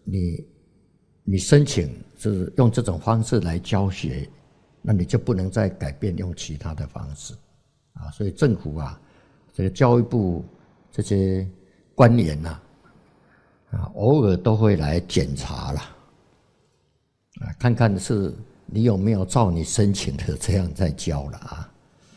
你申请是用这种方式来教学，那你就不能再改变用其他的方式啊。所以政府啊，这个教育部这些官员呐，偶尔都会来检查啦，看看是你有没有照你申请的这样在教了啊。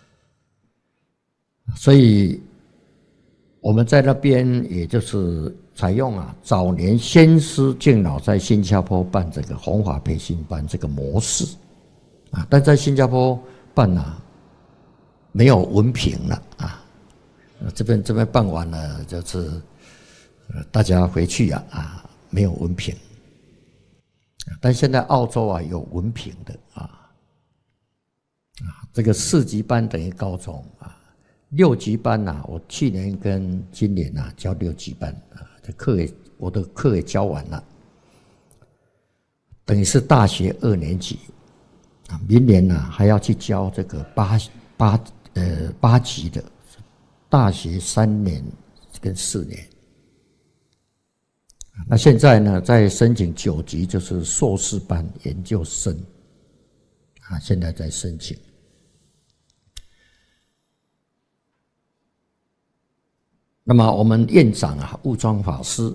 所以我们在那边也就是采用早年先师敬老在新加坡办这个弘法培训班这个模式啊，但在新加坡办没有文凭了啊，这边办完了就是大家回去没有文凭，但现在澳洲有文凭的这个4级班等于高中6级班我去年跟今年教6级班我的课也教完了，等于是大学2年级明年还要去教这个8级的大学3年跟4年。那现在呢，在申请9级，就是硕士班研究生现在在申请。那么我们院长悟庄法师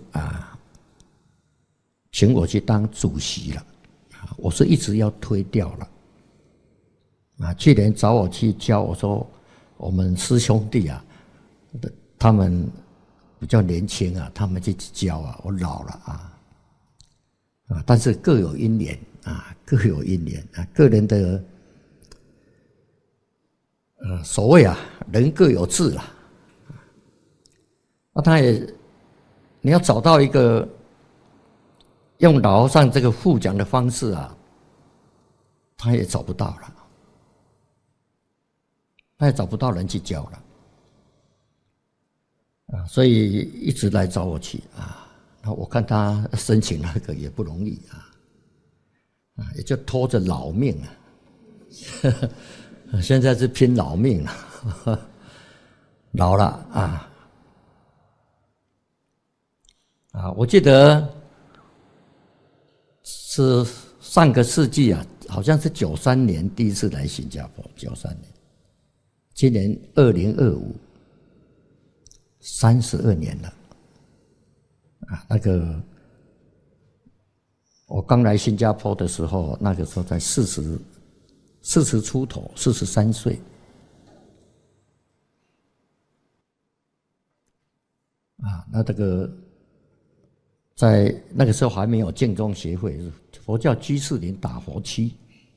请我去当主席了，我是一直要推掉了去年找我去教，我说我们师兄弟他们比较年轻他们去教我老了但是各有因缘各有因缘个人的所谓人各有志啦。你要找到一个用老和尚这个互讲的方式他也找不到了，他也找不到人去教了所以一直来找我去那我看他申请那个也不容易也就拖着老命现在是拼老命了老了我记得是上个世纪好像是93年第一次来新加坡，93年，今年2025，32年了那个我刚来新加坡的时候，那个时候才40出头，43岁那这个在那个时候还没有净宗协会，佛教居士林打佛区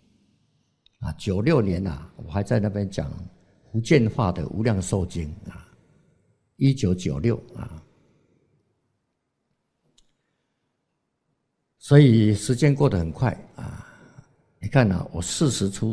96年我还在那边讲福建话的无量寿经1996所以时间过得很快你看我40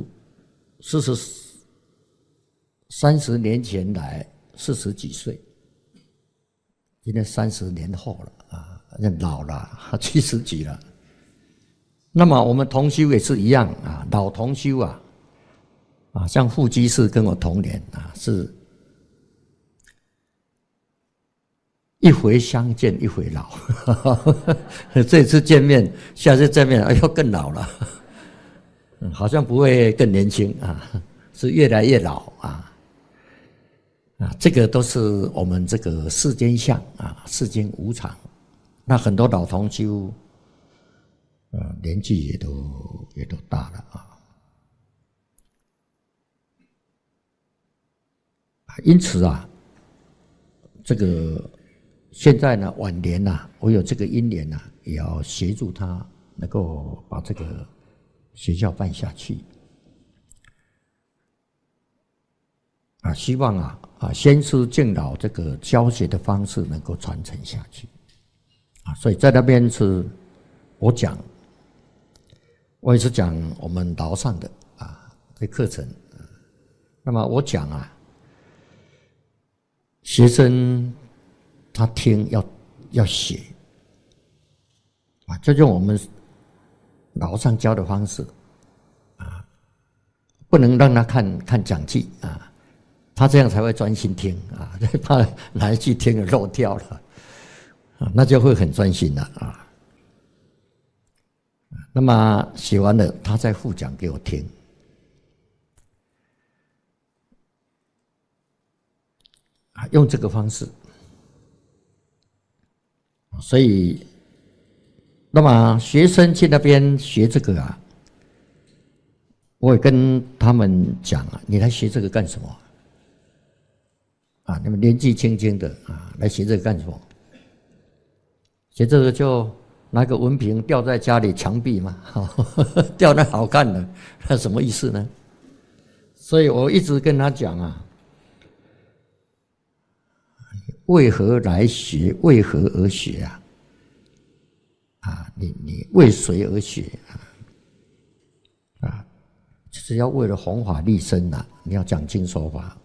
年前来40几岁，今天30年后了老了70几了。那么我们同修也是一样老同修像副居士跟我同年是一回相见一回老这次见面下次见面又更老了好像不会更年轻是越来越老这个都是我们这个世间相世间无常。那很多老同修年纪也都大了因此这个现在呢晚年我有这个因缘也要协助他能够把这个学校办下去希望先师敬老这个教学的方式能够传承下去所以在那边是我也是讲我们老上的这课程那么我讲学生他听要写就用我们老上教的方式不能让他看讲记他这样才会专心听怕哪一句听了漏掉了那就会很专心了那么写完了，他再复讲给我听。用这个方式，所以，那么学生去那边学这个啊，我也跟他们讲啊，你来学这个干什么？啊，你们年纪轻轻的啊，来学这个干什么？学这个就拿个文凭吊在家里墙壁嘛，吊那好看的，那什么意思呢？所以我一直跟他讲啊，为何来学？为何而学啊？啊，你为谁而学啊？就是要为了弘法利生呐，你要讲经说法。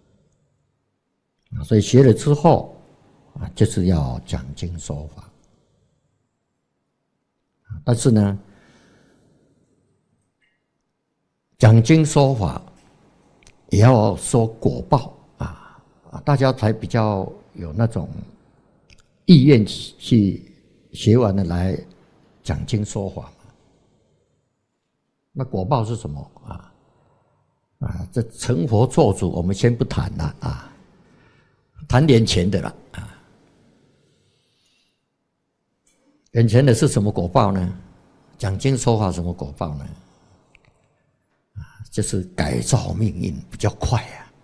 所以学了之后啊，就是要讲经说法。但是呢，讲经说法也要说果报啊，大家才比较有那种意愿去学完了来讲经说法嘛。那果报是什么啊？这成佛做主，我们先不谈了啊，谈眼前的了啊。眼前的是什么果报呢？讲经说法什么果报呢？就是改造命运比较快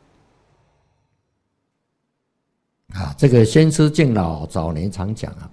啊！这个先师敬老早年常讲啊，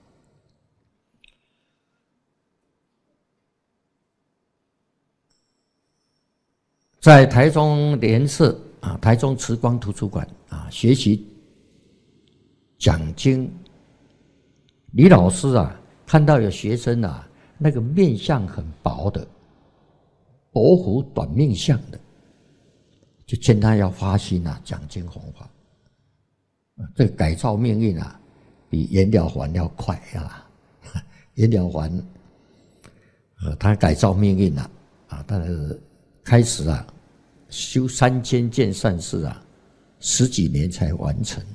在台中联社啊，台中慈光图书馆啊，学习讲经。李老师啊，看到有学生啊，那个面相很薄的，薄福短命相的，就劝他要发心啊，讲经弘法。这个改造命运啊，比颜了还要快啊！颜了还，他改造命运啊，他开始啊，修3000件善事啊，10几年才完成。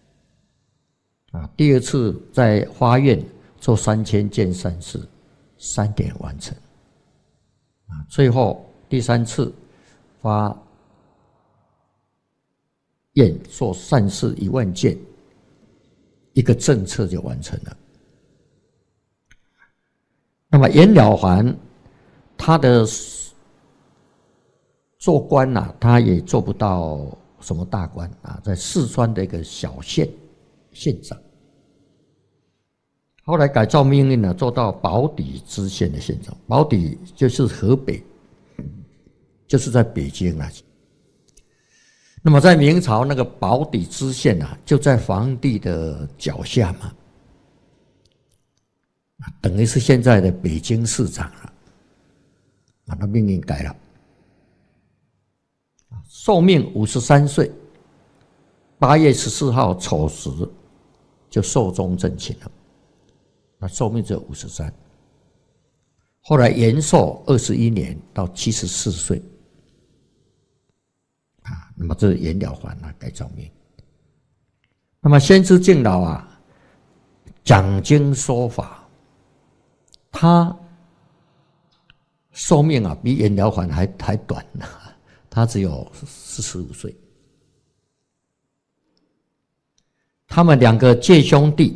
第二次在花院做3000件善事，3年完成。最后第3次发愿做善事1万件，一个政策就完成了。那么颜了还他的做官啊，他也做不到什么大官啊，在四川的一个小县县长。后来改造命运呢，做到宝坻知县的县长。宝坻就是河北，就是在北京啊。那么在明朝那个宝坻知县啊，就在皇帝的脚下嘛，等于是现在的北京市长了。他命运改了，寿命53岁，8月14号丑时就寿终正寝了。那寿命只有53，后来延寿21年到74岁。那么这是颜了还改造命。那么先知敬老啊，讲经说法，他寿命啊比颜了还还短，他只有45岁。他们2个借兄弟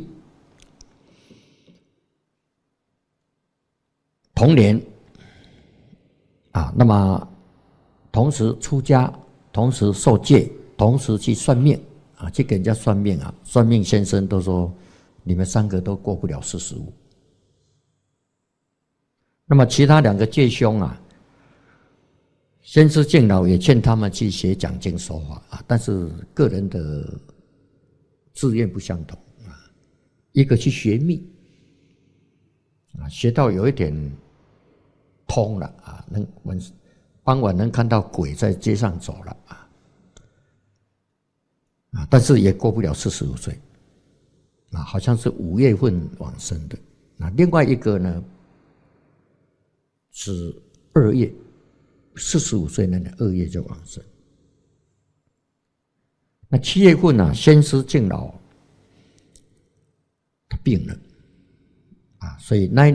同年啊，那么同时出家，同时受戒，同时去算命啊，去给人家算命啊。算命先生都说你们3个都过不了45。那么其他2个戒兄啊，先师敬老也劝他们去学讲经说法啊，但是个人的志愿不相同啊。一个去学密啊，学到有一点通了啊，傍晚能看到鬼在街上走了啊，但是也过不了45岁啊，好像是5月份往生的。那另外一个呢是2月，45岁那年2月就往生。那7月份啊，先师敬老他病了啊，所以那一年